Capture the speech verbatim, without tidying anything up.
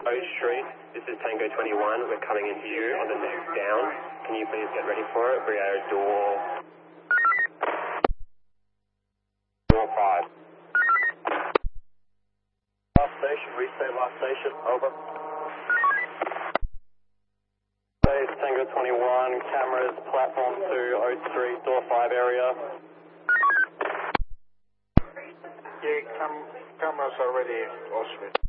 Oak Street, this is Tango twenty-one. We're coming into you on the next down. Can you please get ready for it? We are door... door five. Last station, restate last station, over. Base Tango twenty-one, cameras, platform two, Oak Street, door five area. Yeah, cam cameras are ready, Oak Street.